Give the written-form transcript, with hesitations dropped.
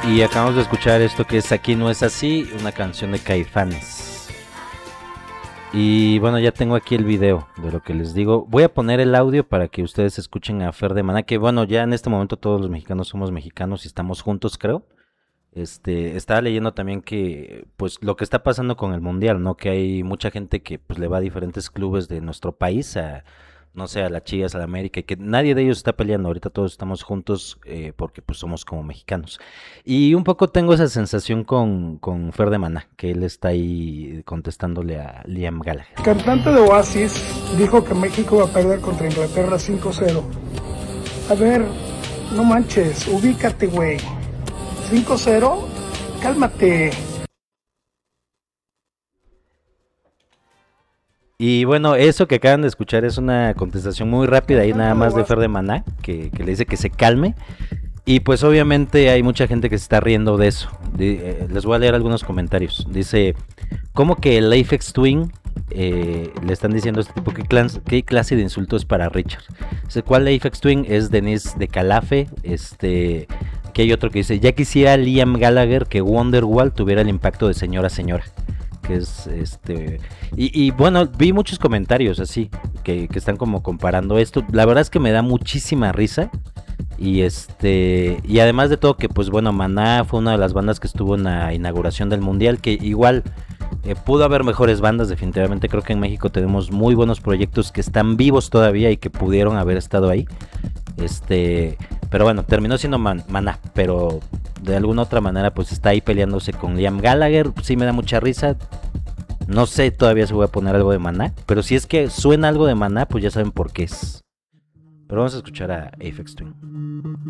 Y acabamos de escuchar esto que es Aquí no es así, una canción de Caifanes. Y bueno, ya tengo aquí el video de lo que les digo. Voy a poner el audio para que ustedes escuchen a Fer de Maná, que bueno, ya en este momento todos los mexicanos somos mexicanos y estamos juntos, creo. Estaba leyendo también que pues lo que está pasando con el mundial, ¿no? Que hay mucha gente que pues le va a diferentes clubes de nuestro país, a no sé, a las Chivas, a la América, y que nadie de ellos está peleando, ahorita todos estamos juntos porque pues somos como mexicanos. Y un poco tengo esa sensación con Fer de Maná, que él está ahí contestándole a Liam Gallagher. El cantante de Oasis dijo que México va a perder contra Inglaterra 5-0. A ver, no manches, ubícate, güey. 5-0, cálmate. Y bueno, eso que acaban de escuchar es una contestación muy rápida y nada más de Fer de Maná, que le dice que se calme. Y pues obviamente hay mucha gente que se está riendo de eso. Les voy a leer algunos comentarios. Dice, ¿cómo que el Aphex Twin le están diciendo a este tipo qué clase de insulto es para Richard? Dice, ¿cuál Aphex Twin? Es Denise de Calafe. Aquí hay otro que dice, ya quisiera Liam Gallagher que Wonderwall tuviera el impacto de señora señora. Que es y bueno, vi muchos comentarios así que están como comparando esto. La verdad es que me da muchísima risa. Y además de todo que pues bueno, Maná fue una de las bandas que estuvo en la inauguración del mundial, que igual pudo haber mejores bandas. Definitivamente creo que en México tenemos muy buenos proyectos que están vivos todavía y que pudieron haber estado ahí. Pero bueno, terminó siendo Maná, pero de alguna otra manera pues está ahí peleándose con Liam Gallagher. Sí me da mucha risa. No sé todavía si voy a poner algo de Maná, pero si es que suena algo de Maná, pues ya saben por qué es. Pero vamos a escuchar a Aphex Twin.